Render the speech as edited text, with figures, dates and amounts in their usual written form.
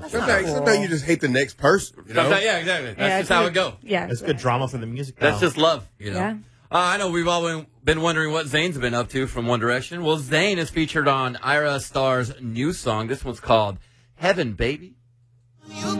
Sometimes you just hate the next person. You know? Yeah, exactly. That's just how it goes. Yeah, That's good drama for the music. That's just love, you know. Yeah. I know we've all been wondering what Zayn's been up to from One Direction. Well, Zayn is featured on Ira Starr's new song. This one's called Heaven, Baby.